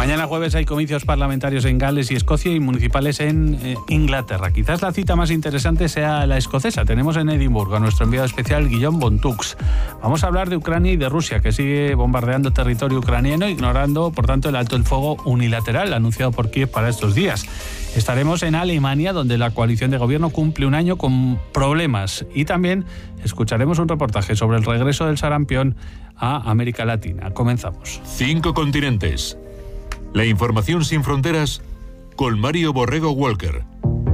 Mañana jueves hay comicios parlamentarios en Gales y Escocia y municipales en Inglaterra. Quizás la cita más interesante sea la escocesa. Tenemos en Edimburgo a nuestro enviado especial Guillaume Bontux. Vamos a hablar de Ucrania y de Rusia, que sigue bombardeando territorio ucraniano, ignorando, por tanto, el alto el fuego unilateral anunciado por Kiev para estos días. Estaremos en Alemania, donde la coalición de gobierno cumple un año con problemas. Y también escucharemos un reportaje sobre el regreso del sarampión a América Latina. Comenzamos. 5 continentes. La información sin fronteras con Mario Borrego Walker.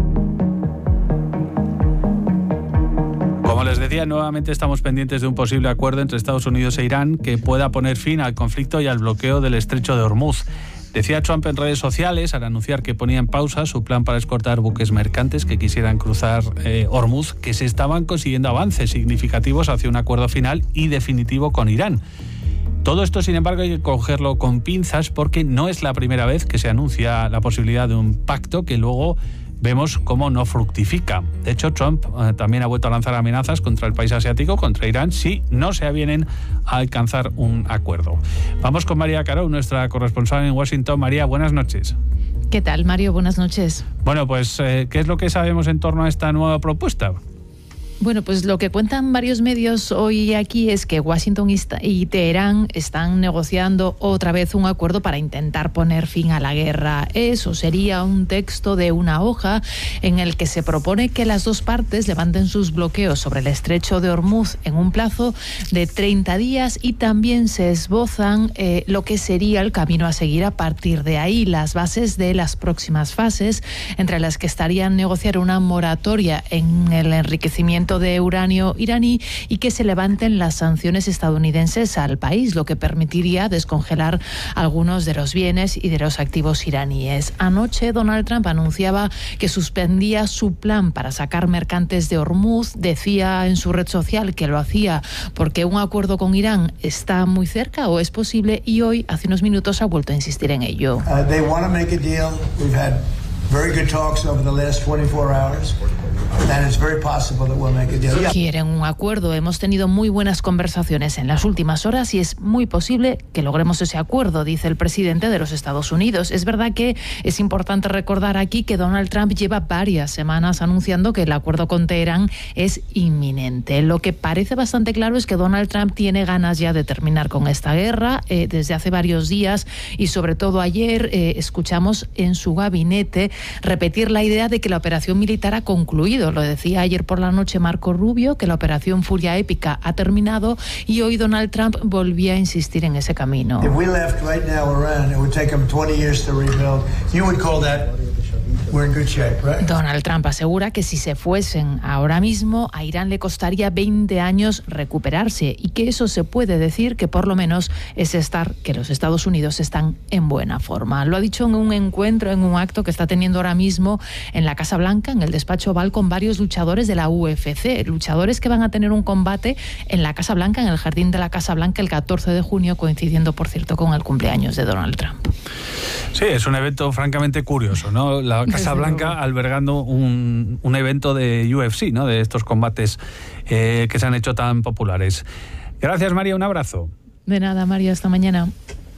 Como les decía, nuevamente estamos pendientes de un posible acuerdo entre Estados Unidos e Irán que pueda poner fin al conflicto y al bloqueo del estrecho de Hormuz. Decía Trump en redes sociales, al anunciar que ponía en pausa su plan para escoltar buques mercantes que quisieran cruzar Hormuz, que se estaban consiguiendo avances significativos hacia un acuerdo final y definitivo con Irán. Todo esto, sin embargo, hay que cogerlo con pinzas porque no es la primera vez que se anuncia la posibilidad de un pacto que luego vemos cómo no fructifica. De hecho, Trump también ha vuelto a lanzar amenazas contra el país asiático, contra Irán, si no se avienen a alcanzar un acuerdo. Vamos con María Caro, nuestra corresponsal en Washington. María, buenas noches. ¿Qué tal, Mario? Buenas noches. Bueno, pues, ¿qué es lo que sabemos en torno a esta nueva propuesta? Bueno, pues lo que cuentan varios medios hoy aquí es que Washington y Teherán están negociando otra vez un acuerdo para intentar poner fin a la guerra. Eso sería un texto de una hoja en el que se propone que las dos partes levanten sus bloqueos sobre el estrecho de Hormuz en un plazo de 30 días y también se esbozan lo que sería el camino a seguir a partir de ahí, las bases de las próximas fases, entre las que estarían negociar una moratoria en el enriquecimiento de uranio iraní y que se levanten las sanciones estadounidenses al país, lo que permitiría descongelar algunos de los bienes y de los activos iraníes. Anoche Donald Trump anunciaba que suspendía su plan para sacar mercantes de Hormuz. Decía en su red social que lo hacía porque un acuerdo con Irán está muy cerca o es posible, y hoy, hace unos minutos, ha vuelto a insistir en ello. They want to make a deal. We've had very good talks over the last 24 hours. And it's very possible that we'll make a deal. Quieren un acuerdo. Hemos tenido muy buenas conversaciones en las últimas horas y es muy posible que logremos ese acuerdo, dice el presidente de los Estados Unidos. Es verdad que es importante recordar aquí que Donald Trump lleva varias semanas anunciando que el acuerdo con Teherán es inminente. Lo que parece bastante claro es que Donald Trump tiene ganas ya de terminar con esta guerra desde hace varios días, y sobre todo ayer escuchamos en su gabinete repetir la idea de que la operación militar ha concluido. Lo decía ayer por la noche Marco Rubio, que la operación Furia Épica ha terminado, y hoy Donald Trump volvía a insistir en ese camino. If we left right now Iran, it would take them 20 years to rebuild. You would call that we're in good shape, right? Donald Trump asegura que si se fuesen ahora mismo, a Irán le costaría 20 años recuperarse, y que eso se puede decir que por lo menos es que los Estados Unidos están en buena forma. Lo ha dicho en un encuentro, en un acto que está teniendo ahora mismo en la Casa Blanca, en el despacho Oval, con varios luchadores de la UFC, luchadores que van a tener un combate en la Casa Blanca, en el jardín de la Casa Blanca, el 14 de junio, coincidiendo, por cierto, con el cumpleaños de Donald Trump. Sí, es un evento francamente curioso, ¿no? La Casa Blanca albergando un evento de UFC, ¿no? De estos combates que se han hecho tan populares. Gracias, María, un abrazo. De nada, María, hasta mañana.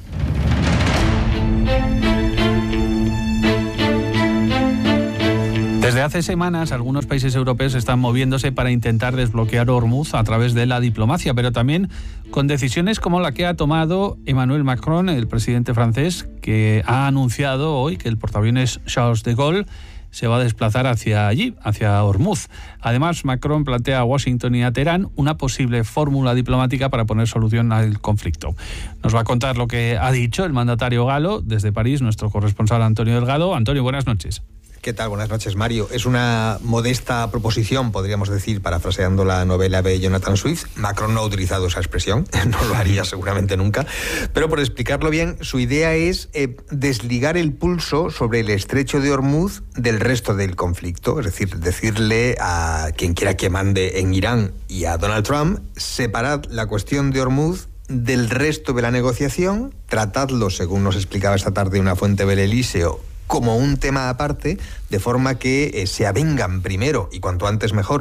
Desde hace semanas, algunos países europeos están moviéndose para intentar desbloquear Hormuz a través de la diplomacia, pero también con decisiones como la que ha tomado Emmanuel Macron, el presidente francés, que ha anunciado hoy que el portaaviones Charles de Gaulle se va a desplazar hacia allí, hacia Hormuz. Además, Macron plantea a Washington y a Teherán una posible fórmula diplomática para poner solución al conflicto. Nos va a contar lo que ha dicho el mandatario galo desde París, nuestro corresponsal Antonio Delgado. Antonio, buenas noches. ¿Qué tal? Buenas noches, Mario. Es una modesta proposición, podríamos decir, parafraseando la novela de Jonathan Swift. Macron no ha utilizado esa expresión, no lo haría seguramente nunca, pero por explicarlo bien, su idea es desligar el pulso sobre el estrecho de Hormuz del resto del conflicto, es decir, decirle a quien quiera que mande en Irán y a Donald Trump, separad la cuestión de Hormuz del resto de la negociación, tratadlo, según nos explicaba esta tarde una fuente del Elíseo, como un tema aparte, de forma que se avengan primero, y cuanto antes mejor,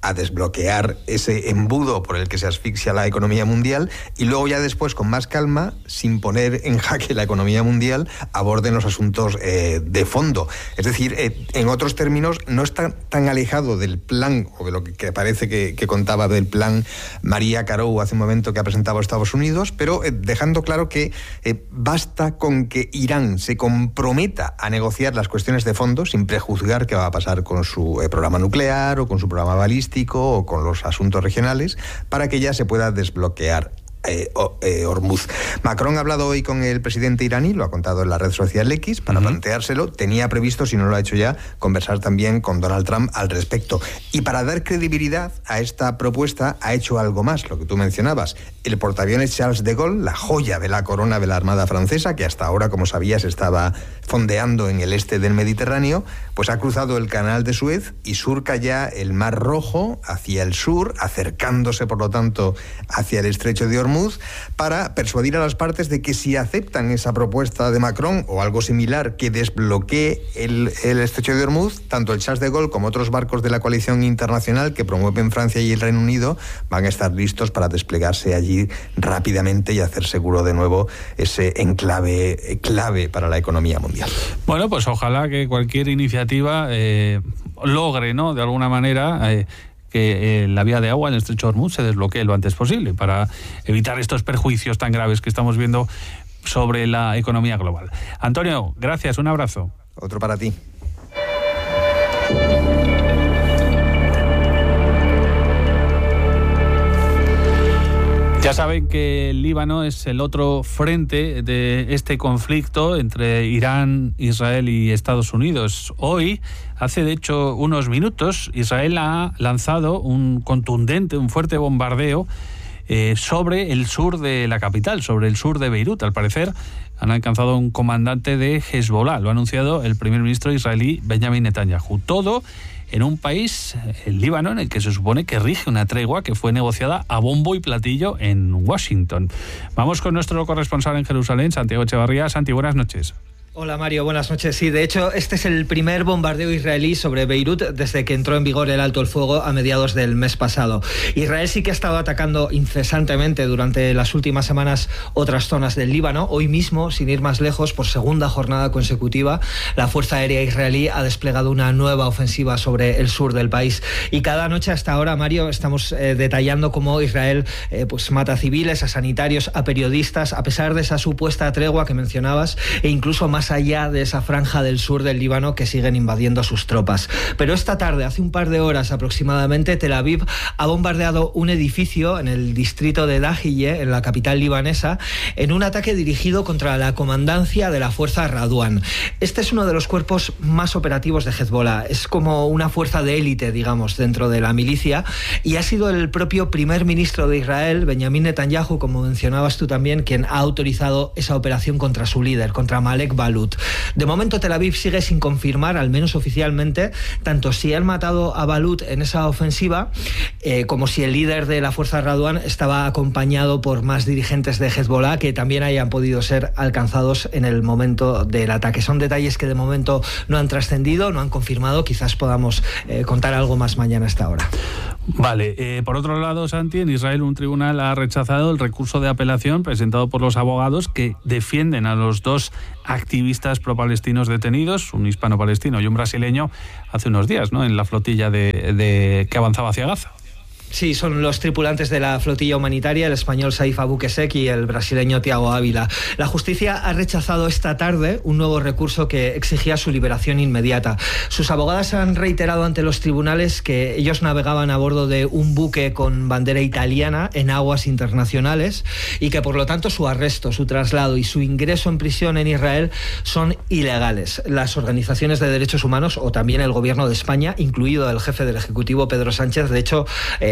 a desbloquear ese embudo por el que se asfixia la economía mundial, y luego ya después, con más calma, sin poner en jaque la economía mundial, aborden los asuntos de fondo. Es decir, en otros términos, no está tan alejado del plan, o de lo que parece que contaba del plan María Carou hace un momento que ha presentado Estados Unidos, pero dejando claro que basta con que Irán se comprometa a negociar las cuestiones de fondo, sin prejuzgar qué va a pasar con su programa nuclear o con su programa balístico o con los asuntos regionales, para que ya se pueda desbloquear Hormuz. Macron ha hablado hoy con el presidente iraní, lo ha contado en la red social X, para planteárselo. Tenía previsto, si no lo ha hecho ya, conversar también con Donald Trump al respecto. Y para dar credibilidad a esta propuesta, ha hecho algo más, lo que tú mencionabas. El portaaviones Charles de Gaulle, la joya de la corona de la Armada francesa, que hasta ahora, como sabías, estaba fondeando en el este del Mediterráneo, pues ha cruzado el canal de Suez y surca ya el Mar Rojo hacia el sur, acercándose, por lo tanto, hacia el estrecho de Hormuz, para persuadir a las partes de que si aceptan esa propuesta de Macron o algo similar que desbloquee el estrecho de Hormuz, tanto el Charles de Gaulle como otros barcos de la coalición internacional que promueven Francia y el Reino Unido van a estar listos para desplegarse allí rápidamente y hacer seguro de nuevo ese enclave clave para la economía mundial. Bueno, pues ojalá que cualquier iniciativa logre, ¿no?, de alguna manera que la vía de agua en el estrecho de Hormuz se desbloquee lo antes posible para evitar estos perjuicios tan graves que estamos viendo sobre la economía global. Antonio, gracias, un abrazo. Otro para ti. Ya saben que el Líbano es el otro frente de este conflicto entre Irán, Israel y Estados Unidos. Hoy, hace de hecho unos minutos, Israel ha lanzado un contundente, un fuerte bombardeo sobre el sur de la capital, sobre el sur de Beirut. Al parecer han alcanzado un comandante de Hezbollah. Lo ha anunciado el primer ministro israelí Benjamin Netanyahu. Todo en un país, el Líbano, en el que se supone que rige una tregua que fue negociada a bombo y platillo en Washington. Vamos con nuestro corresponsal en Jerusalén, Santiago Echevarría. Santi, buenas noches. Hola Mario, buenas noches. Sí, de hecho, este es el primer bombardeo israelí sobre Beirut desde que entró en vigor el alto el fuego a mediados del mes pasado. Israel sí que ha estado atacando incesantemente durante las últimas semanas otras zonas del Líbano. Hoy mismo, sin ir más lejos, por segunda jornada consecutiva, la Fuerza Aérea israelí ha desplegado una nueva ofensiva sobre el sur del país. Y cada noche hasta ahora, Mario, estamos detallando cómo Israel pues mata a civiles, a sanitarios, a periodistas, a pesar de esa supuesta tregua que mencionabas, e incluso más allá de esa franja del sur del Líbano que siguen invadiendo sus tropas. Pero esta tarde, hace un par de horas aproximadamente, Tel Aviv ha bombardeado un edificio en el distrito de Dahiyeh, en la capital libanesa, en un ataque dirigido contra la comandancia de la fuerza Radwan. Este es uno de los cuerpos más operativos de Hezbollah. Es como una fuerza de élite, digamos, dentro de la milicia, y ha sido el propio primer ministro de Israel, Benjamin Netanyahu, como mencionabas tú también, quien ha autorizado esa operación contra su líder, contra Malek Balut. De momento Tel Aviv sigue sin confirmar, al menos oficialmente, tanto si han matado a Balut en esa ofensiva como si el líder de la fuerza Radwan estaba acompañado por más dirigentes de Hezbollah que también hayan podido ser alcanzados en el momento del ataque. Son detalles que de momento no han trascendido, no han confirmado. Quizás podamos contar algo más mañana a esta hora. Vale, por otro lado, Santi, en Israel un tribunal ha rechazado el recurso de apelación presentado por los abogados que defienden a los dos activistas pro-palestinos detenidos, un hispano-palestino y un brasileño, hace unos días, ¿no?, en la flotilla que avanzaba hacia Gaza. Sí, son los tripulantes de la flotilla humanitaria, el español Saif Abukesek y el brasileño Thiago Ávila. La justicia ha rechazado esta tarde un nuevo recurso que exigía su liberación inmediata. Sus abogadas han reiterado ante los tribunales que ellos navegaban a bordo de un buque con bandera italiana en aguas internacionales y que por lo tanto su arresto, su traslado y su ingreso en prisión en Israel son ilegales. Las organizaciones de derechos humanos o también el gobierno de España, incluido el jefe del Ejecutivo Pedro Sánchez, de hecho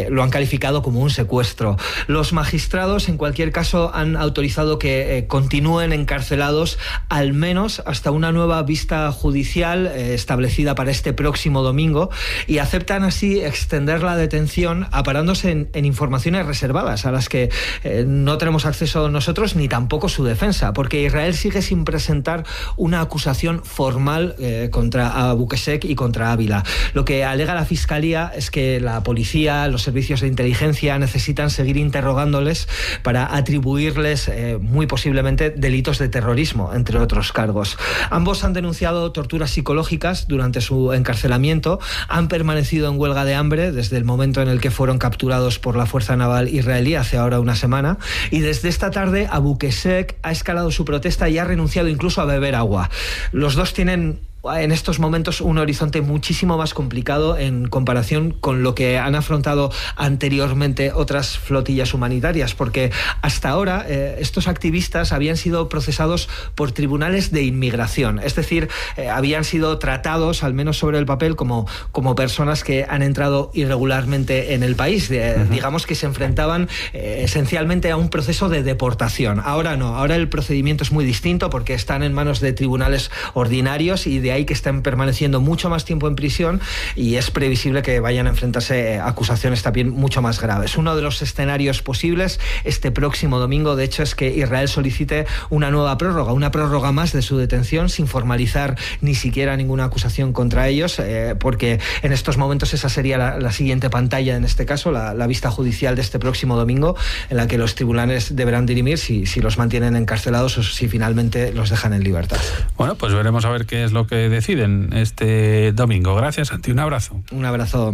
lo han calificado como un secuestro. Los magistrados, en cualquier caso, han autorizado que continúen encarcelados al menos hasta una nueva vista judicial establecida para este próximo domingo, y aceptan así extender la detención amparándose en informaciones reservadas a las que no tenemos acceso nosotros ni tampoco su defensa, porque Israel sigue sin presentar una acusación formal contra Abu Qeshek y contra Ávila. Lo que alega la Fiscalía es que la policía, los servicios de inteligencia necesitan seguir interrogándoles para atribuirles muy posiblemente delitos de terrorismo, entre otros cargos. Ambos han denunciado torturas psicológicas durante su encarcelamiento, han permanecido en huelga de hambre desde el momento en el que fueron capturados por la Fuerza Naval israelí hace ahora una semana, y desde esta tarde Abu Qeshek ha escalado su protesta y ha renunciado incluso a beber agua. Los dos tienen en estos momentos un horizonte muchísimo más complicado en comparación con lo que han afrontado anteriormente otras flotillas humanitarias, porque hasta ahora estos activistas habían sido procesados por tribunales de inmigración, es decir, habían sido tratados, al menos sobre el papel, como personas que han entrado irregularmente en el país, digamos que se enfrentaban esencialmente a un proceso de deportación. Ahora no, ahora el procedimiento es muy distinto porque están en manos de tribunales ordinarios, y de ahí que estén permaneciendo mucho más tiempo en prisión, y es previsible que vayan a enfrentarse a acusaciones también mucho más graves. Uno de los escenarios posibles este próximo domingo, de hecho, es que Israel solicite una nueva prórroga, una prórroga más de su detención, sin formalizar ni siquiera ninguna acusación contra ellos, porque en estos momentos esa sería la siguiente pantalla, en este caso, la vista judicial de este próximo domingo, en la que los tribunales deberán dirimir si los mantienen encarcelados o si finalmente los dejan en libertad. Bueno, pues veremos a ver qué es lo que deciden este domingo. Gracias, Santi. Un abrazo. Un abrazo.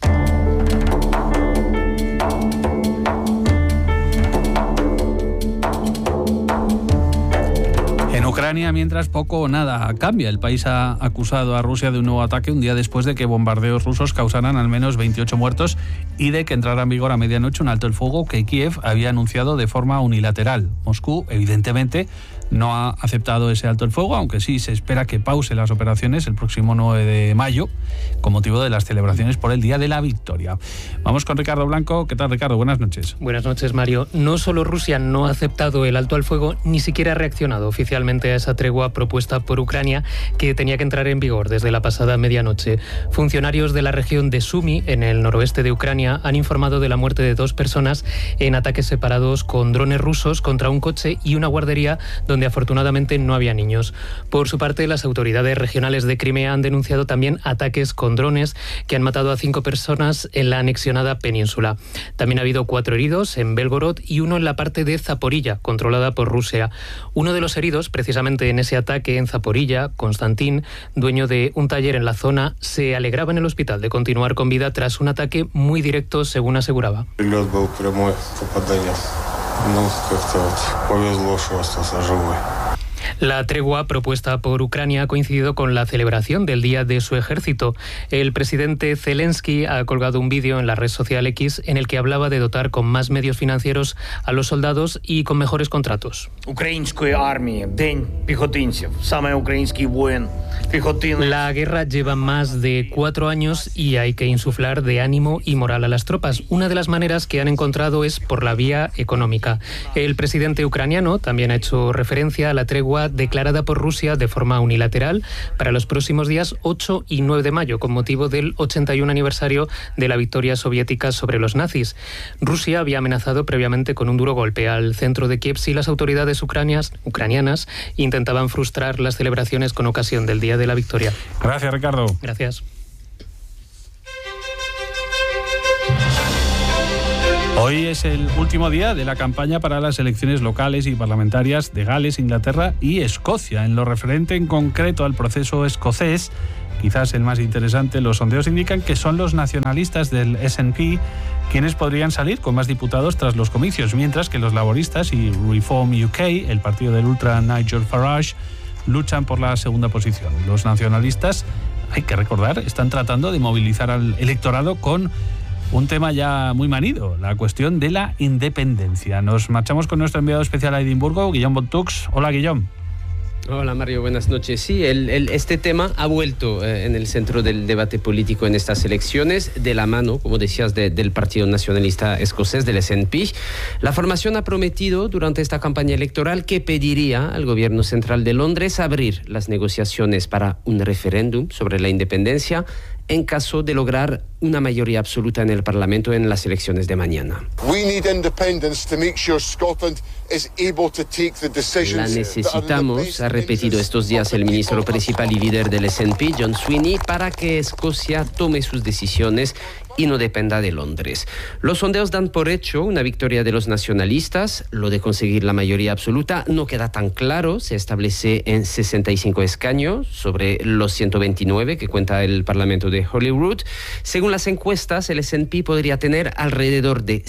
En Ucrania, mientras, poco o nada cambia. El país ha acusado a Rusia de un nuevo ataque un día después de que bombardeos rusos causaran al menos 28 muertos y de que entrara en vigor a medianoche un alto el fuego que Kiev había anunciado de forma unilateral. Moscú, evidentemente, no ha aceptado ese alto el fuego, aunque sí se espera que pause las operaciones el próximo 9 de mayo con motivo de las celebraciones por el Día de la Victoria. Vamos con Ricardo Blanco. ¿Qué tal, Ricardo? Buenas noches. Buenas noches, Mario. No solo Rusia no ha aceptado el alto al fuego, ni siquiera ha reaccionado oficialmente a esa tregua propuesta por Ucrania, que tenía que entrar en vigor desde la pasada medianoche. Funcionarios de la región de Sumy, en el noroeste de Ucrania, han informado de la muerte de 2 personas en ataques separados con drones rusos contra un coche y una guardería donde afortunadamente no había niños. Por su parte, las autoridades regionales de Crimea han denunciado también ataques con drones que han matado a 5 personas en la anexionada península. También ha habido 4 heridos en Belgorod y uno en la parte de Zaporilla, controlada por Rusia. Uno de los heridos, precisamente en ese ataque en Zaporilla, Konstantin, dueño de un taller en la zona, se alegraba en el hospital de continuar con vida tras un ataque muy directo, según aseguraba. La tregua propuesta por Ucrania ha coincidido con la celebración del Día de su Ejército. El presidente Zelensky ha colgado un vídeo en la red social X en el que hablaba de dotar con más medios financieros a los soldados y con mejores contratos. La guerra lleva más de 4 años y hay que insuflar de ánimo y moral a las tropas. Una de las maneras que han encontrado es por la vía económica. El presidente ucraniano también ha hecho referencia a la tregua declarada por Rusia de forma unilateral para los próximos días 8 y 9 de mayo, con motivo del 81 aniversario de la victoria soviética sobre los nazis. Rusia había amenazado previamente con un duro golpe al centro de Kiev si las autoridades ucranianas intentaban frustrar las celebraciones con ocasión del Día de la Victoria. Gracias, Ricardo. Gracias. Hoy es el último día de la campaña para las elecciones locales y parlamentarias de Gales, Inglaterra y Escocia. En lo referente en concreto al proceso escocés, quizás el más interesante, los sondeos indican que son los nacionalistas del SNP quienes podrían salir con más diputados tras los comicios, mientras que los laboristas y Reform UK, el partido del ultra Nigel Farage, luchan por la segunda posición. Los nacionalistas, hay que recordar, están tratando de movilizar al electorado con un tema ya muy manido, la cuestión de la independencia. Nos marchamos con nuestro enviado especial a Edimburgo, Guillaume Bontux. Hola, Guillaume. Hola Mario, buenas noches. Sí, este tema ha vuelto en el centro del debate político en estas elecciones, de la mano, como decías, del Partido Nacionalista Escocés, del SNP. La formación ha prometido durante esta campaña electoral que pediría al gobierno central de Londres abrir las negociaciones para un referéndum sobre la independencia en caso de lograr una mayoría absoluta en el Parlamento en las elecciones de mañana. La necesitamos, ha repetido estos días el ministro principal y líder del SNP, John Sweeney, para que Escocia tome sus decisiones y no dependa de Londres. Los sondeos dan por hecho una victoria de los nacionalistas. Lo de conseguir la mayoría absoluta no queda tan claro. Se establece en 65 escaños sobre los 129 que cuenta el Parlamento de Holyrood. Según las encuestas, el SNP podría tener alrededor de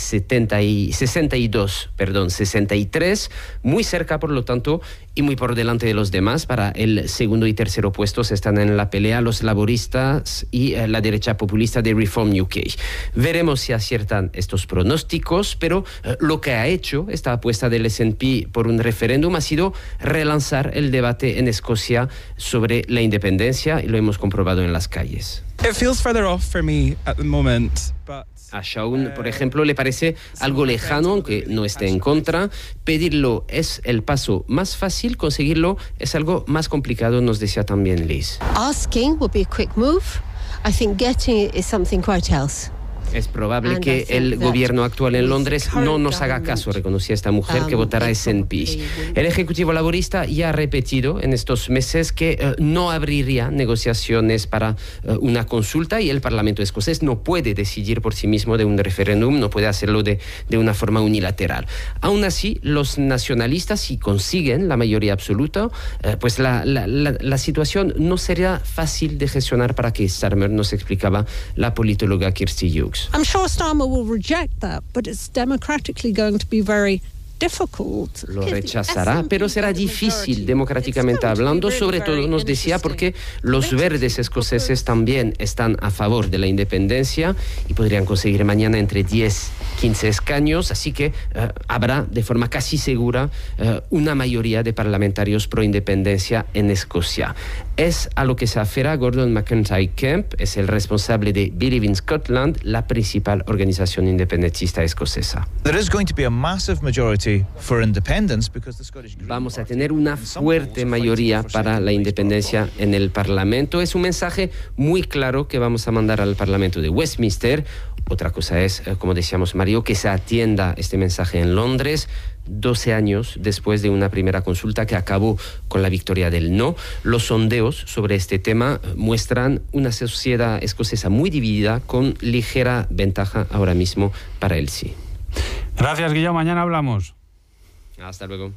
63, muy cerca, por lo tanto, y muy por delante de los demás. Para el segundo y tercero puestos están en la pelea los laboristas y la derecha populista de Reform UK. Veremos si aciertan estos pronósticos, pero lo que ha hecho esta apuesta del SNP por un referéndum ha sido relanzar el debate en Escocia sobre la independencia, y lo hemos comprobado en las calles. A Shaun, por ejemplo, le parece algo lejano, aunque no esté en contra. Pedirlo es el paso más fácil, conseguirlo es algo más complicado, nos decía también Liz. Asking would be a quick move. I think getting it is something quite else. Es probable que el gobierno actual en Londres no nos haga caso, reconocía esta mujer, que votará SNP. El Ejecutivo Laborista ya ha repetido en estos meses que no abriría negociaciones para una consulta, y el Parlamento escocés no puede decidir por sí mismo de un referéndum, no puede hacerlo de una forma unilateral. Aún así, los nacionalistas, si consiguen la mayoría absoluta, pues la situación no sería fácil de gestionar para Keir Starmer, nos explicaba la politóloga Kirsty Hughes. I'm sure Starmer will reject that, but it's democratically going to be very difficult. Lo rechazará, pero será difícil democráticamente hablando, sobre todo, nos decía, porque los verdes escoceses también están a favor de la independencia y podrían conseguir mañana entre 10 y 15 escaños, así que habrá de forma casi segura una mayoría de parlamentarios pro independencia en Escocia. Es a lo que se aferra Gordon McIntyre Kemp, es el responsable de Believe in Scotland, la principal organización independentista escocesa. Vamos a tener una fuerte mayoría para la independencia en el Parlamento. Es un mensaje muy claro que vamos a mandar al Parlamento de Westminster. Otra cosa es, como decíamos Mario, que se atienda este mensaje en Londres, 12 años después de una primera consulta que acabó con la victoria del no. Los sondeos sobre este tema muestran una sociedad escocesa muy dividida, con ligera ventaja ahora mismo para el sí. Gracias, Guillermo. Mañana hablamos. Hasta luego.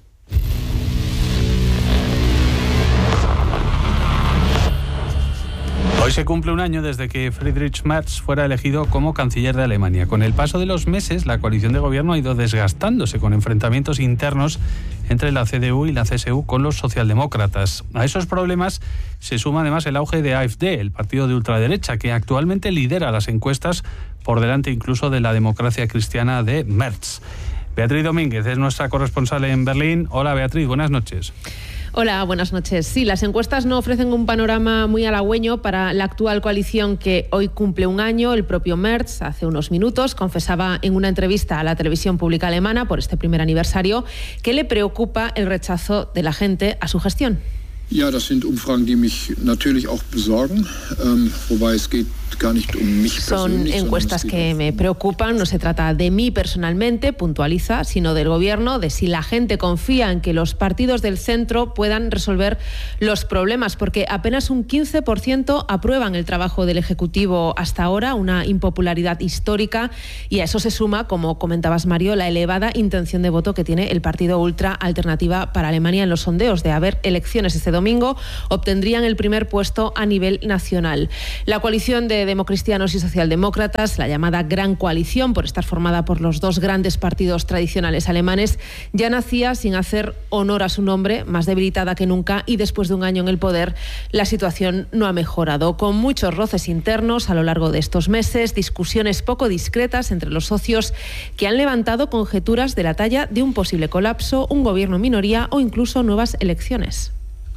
Hoy se cumple un año desde que Friedrich Merz fuera elegido como canciller de Alemania. Con el paso de los meses, la coalición de gobierno ha ido desgastándose, con enfrentamientos internos entre la CDU y la CSU con los socialdemócratas. A esos problemas se suma además el auge de AfD, el partido de ultraderecha, que actualmente lidera las encuestas, por delante incluso de la Democracia Cristiana de Merz. Beatriz Domínguez es nuestra corresponsal en Berlín. Hola Beatriz, buenas noches. Hola, buenas noches. Sí, las encuestas no ofrecen un panorama muy halagüeño para la actual coalición, que hoy cumple un año. El propio Merz, hace unos minutos, confesaba en una entrevista a la televisión pública alemana por este primer aniversario que le preocupa el rechazo de la gente a su gestión. Ja, das sind Umfragen, die mich natürlich auch besorgen, wobei es geht gar nicht um mich persönlich. Son encuestas que me preocupan, no se trata de mí personalmente, puntualiza, sino del gobierno, de si la gente confía en que los partidos del centro puedan resolver los problemas, porque apenas un 15% aprueban el trabajo del Ejecutivo hasta ahora, una impopularidad histórica, y a eso se suma, como comentabas Mario, la elevada intención de voto que tiene el partido ultra Alternativa para Alemania en los sondeos. De haber elecciones este domingo, obtendrían el primer puesto a nivel nacional. La coalición de democristianos y socialdemócratas, la llamada Gran Coalición, por estar formada por los dos grandes partidos tradicionales alemanes, ya nacía sin hacer honor a su nombre, más debilitada que nunca, y después de un año en el poder, la situación no ha mejorado, con muchos roces internos a lo largo de estos meses, discusiones poco discretas entre los socios que han levantado conjeturas de la talla de un posible colapso, un gobierno minoría o incluso nuevas elecciones.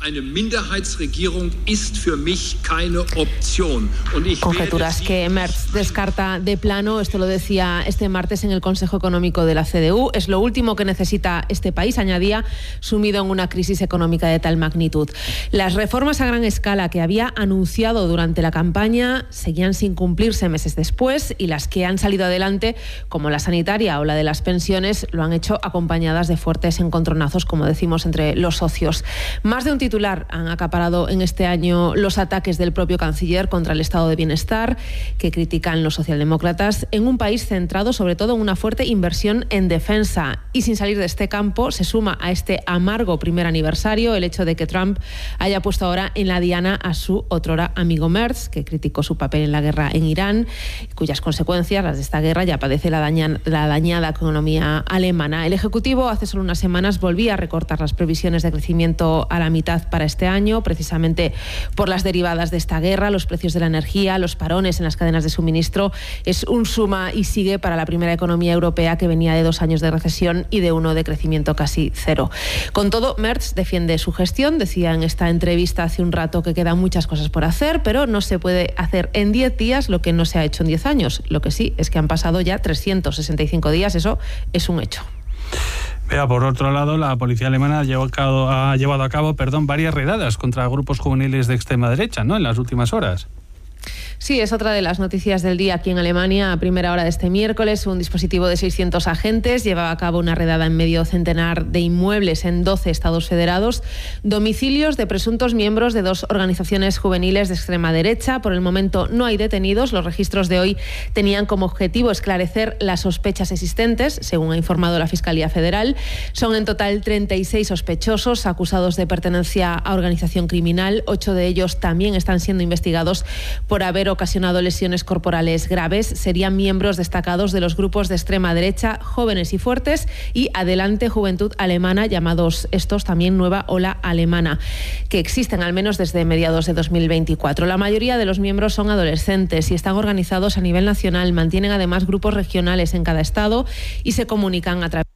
Conjeturas que Merz descarta de plano. Esto lo decía este martes en el Consejo Económico de la CDU. Es lo último que necesita este país, añadía, sumido en una crisis económica de tal magnitud. Las reformas a gran escala que había anunciado durante la campaña seguían sin cumplirse meses después, y las que han salido adelante, como la sanitaria o la de las pensiones, lo han hecho acompañadas de fuertes encontronazos, como decimos, entre los socios. Más de un titular han acaparado en este año los ataques del propio canciller contra el estado de bienestar que critican los socialdemócratas en un país centrado sobre todo en una fuerte inversión en defensa. Y sin salir de este campo, se suma a este amargo primer aniversario el hecho de que Trump haya puesto ahora en la diana a su otrora amigo Merz, que criticó su papel en la guerra en Irán, cuyas consecuencias, las de esta guerra, ya padece la dañada economía alemana. El Ejecutivo hace solo unas semanas volvía a recortar las previsiones de crecimiento a la mitad para este año, precisamente por las derivadas de esta guerra, los precios de la energía, los parones en las cadenas de suministro. Es un suma y sigue para la primera economía europea, que venía de 2 años de recesión y de uno de crecimiento casi cero. Con todo, Merz defiende su gestión. Decía en esta entrevista hace un rato que quedan muchas cosas por hacer, pero no se puede hacer en 10 días lo que no se ha hecho en 10 años. Lo que sí es que han pasado ya 365 días, eso es un hecho. Por otro lado, la policía alemana ha llevado a cabo varias redadas contra grupos juveniles de extrema derecha, ¿no?, en las últimas horas. Sí, es otra de las noticias del día aquí en Alemania. A primera hora de este miércoles, un dispositivo de 600 agentes llevaba a cabo una redada en medio centenar de inmuebles en 12 estados federados, domicilios de presuntos miembros de 2 organizaciones juveniles de extrema derecha. Por el momento no hay detenidos. Los registros de hoy tenían como objetivo esclarecer las sospechas existentes, según ha informado la Fiscalía Federal. Son en total 36 sospechosos acusados de pertenencia a organización criminal. 8 de ellos también están siendo investigados por haber ocasionado lesiones corporales graves. Serían miembros destacados de los grupos de extrema derecha Jóvenes y Fuertes y Adelante Juventud Alemana, llamados estos también Nueva Ola Alemana, que existen al menos desde mediados de 2024. La mayoría de los miembros son adolescentes y están organizados a nivel nacional. Mantienen además grupos regionales en cada estado y se comunican a través